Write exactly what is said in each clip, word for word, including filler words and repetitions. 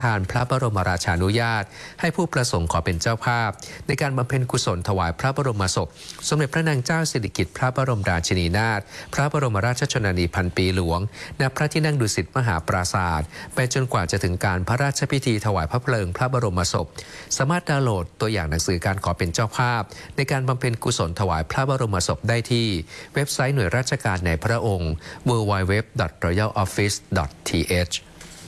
ทานพระบรมราชานุญาตให้ผู้ประสงค์ขอเป็นเจ้าภาพในการบำเพ็ญกุศลถวายพระบรมศพสมเด็จพระนางเจ้าสิริกิติ์พระบรมราชินีนาถพระบรมราชชนนีพันปีหลวงณพระที่นั่งดุสิตมหาปราสาทไปจนกว่าจะถึงการพระราชพิธีถวายพระเพลิงพระบรมศพสามารถดาวน์โหลดตัวอย่างหนังสือการขอเป็นเจ้าภาพในการบำเพ็ญกุศลถวายพระบรมศพได้ที่เว็บไซต์หน่วยราชการในพระองค์ ดับเบิลยู ดับเบิลยู ดับเบิลยู ดอท รอยัล ออฟฟิศ ดอท ที เอช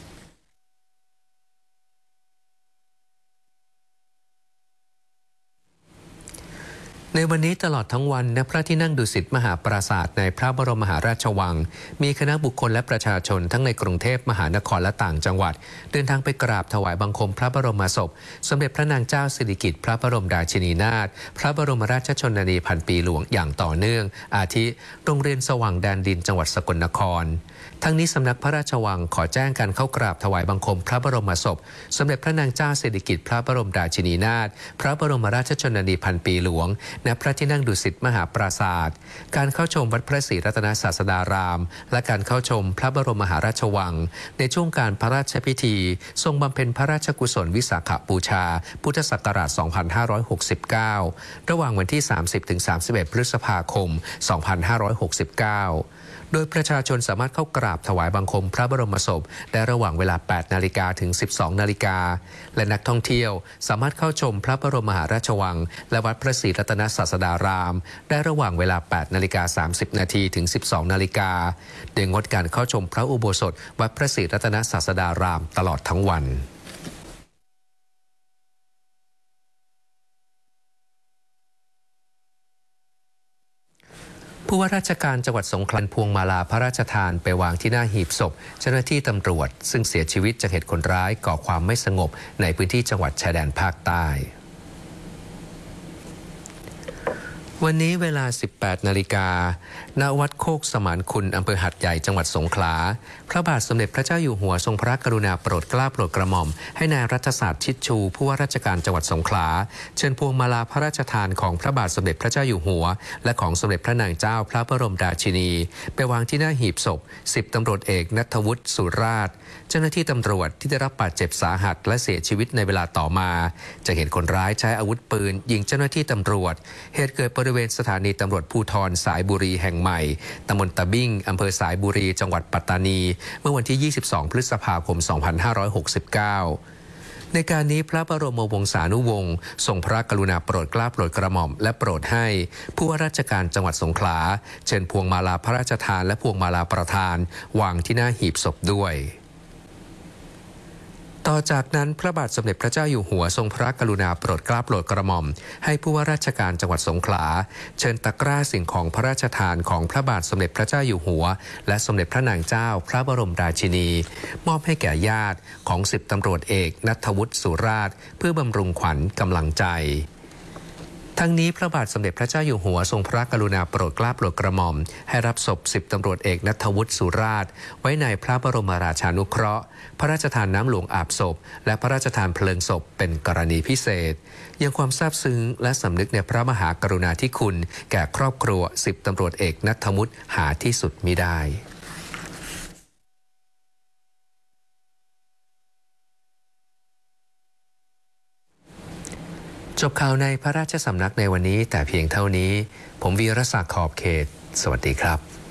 ในวันนี้ตลอดทั้งวันณพระที่นั่งดุสิตมหาปราสาทในพระบรมมหาราชวังมีคณะบุคคลและประชาชนทั้งในกรุงเทพมหานครและต่างจังหวัดเดินทางไปกราบถวายบังคมพระบรมศพสมเด็จพระนางเจ้าสิริกิติ์พระบรมราชินีนาถพระบรมราชชนนีพันปีหลวงอย่างต่อเนื่องอาทิโรงเรียนสว่างแดนดินจังหวัดสกลนครทั้งนี้สำนักพระราชวังขอแจ้งการเข้ากราบถวายบังคมพระบรมศพสมเด็จพระนางเจ้าสิริกิติ์พระบรมราชินีนาถพระบรมราชชนนีพันปีหลวงณพระที่นั่งดุสิตมหาปราสาทการเข้าชมวัดพระศรีรัตนศาสดารามและการเข้าชมพระบรมมหาราชวังในช่วงการพระราชพิธีทรงบำเพ็ญพระราชกุศลวิสาขบูชาพุทธศักราช สองพันห้าร้อยหกสิบเก้า ระหว่างวันที่ สามสิบถึงสามสิบเอ็ด พฤษภาคม สองพันห้าร้อยหกสิบเก้าโดยประชาชนสามารถเข้ากราบถวายบังคมพระบรมศพได้ระหว่างเวลา แปดนาฬิกา ถึง สิบสองนาฬิกาและนักท่องเที่ยวสามารถเข้าชมพระบรมมหาราชวังและวัดพระศรีรัตนศาสดารามได้ระหว่างเวลา แปดนาฬิกาสามสิบนาที ถึง สิบสองนาฬิกาโดยงดการเข้าชมพระอุโบสถวัดพระศรีรัตนศาสดารามตลอดทั้งวันผู้ว่าราชการจังหวัดสงขลาพวงมาลาพระราชทานไปวางที่หน้าหีบศพเจ้าหน้าที่ตำรวจซึ่งเสียชีวิตจากเหตุคนร้ายก่อความไม่สงบในพื้นที่จังหวัดชายแดนภาคใต้วันนี้เวลา สิบแปดนาฬิกา ณ วัดโคกสมานคุณอำเภอหัดใหญ่จังหวัดสงขลาพระบาทสมเด็จพระเจ้าอยู่หัวทรงพระกรุณาโปรดเกล้าโปรดกระหม่อมให้นายรัฐศาสตร์ชิดชูผู้ว่าราชการจังหวัดสงขลาเชิญพวงมาลาพระราชทานของพระบาทสมเด็จพระเจ้าอยู่หัวและของสมเด็จพระนางเจ้าพระบรมราชินีไปวางที่หน้าหีบศพสิบตำรวจเอกณัฐวุฒิสุราชเจ้าหน้าที่ตำรวจที่ได้รับบาดเจ็บสาหัสและเสียชีวิตในเวลาต่อมาจะเห็นคนร้ายใช้อาวุธปืนยิงเจ้าหน้าที่ตำรวจเหตุเกิดบริเวณสถานีตำรวจภูธรสายบุรีแห่งใหม่ตำบลตะบิ้งอำเภอสายบุรีจังหวัดปัตตานีเมื่อวันที่ ยี่สิบสอง พฤษภาคม สองพันห้าร้อยหกสิบเก้าในการนี้พระบรมวงศานุวงศ์ทรงพระกรุณาโปรดเกล้าโปรดกระหม่อมและโปรดให้ผู้ว่าราชการจังหวัดสงขลาเชิญพวงมาลาพระราชทานและพวงมาลาประทานวางที่หน้าหีบศพด้วยต่อจากนั้นพระบาทสมเด็จพระเจ้าอยู่หัวทรงพระกรุณาโปรดเกล้าโปรดกระหม่อมให้ผู้ว่าราชการจังหวัดสงขลาเชิญตะกร้าสิ่งของพระราชทานของพระบาทสมเด็จพระเจ้าอยู่หัวและสมเด็จพระนางเจ้าพระบรมราชินีมอบให้แก่ญาติของสิบตำรวจเอกณัฐวุฒิสุราชเพื่อบำรุงขวัญกำลังใจทั้งนี้พระบาทสมเด็จพระเจ้าอยู่หัวทรงพระกรุณาโปรดเกล้าโปรดกระหม่อมให้รับศพสิบตำรวจเอกณัฐวุฒิสุราชไว้ในพระบรมราชานุเคราะห์พระราชทานน้ำหลวงอาบศพและพระราชทานเพลิงศพเป็นกรณีพิเศษยังความซาบซึ้งและสำนึกในพระมหากรุณาธิคุณแก่ครอบครัวสิบตำรวจเอกณัฐวุฒิหาที่สุดมิได้จบข่าวในพระราชสำนักในวันนี้แต่เพียงเท่านี้ผมวีรศักดิ์ขอบเขตสวัสดีครับ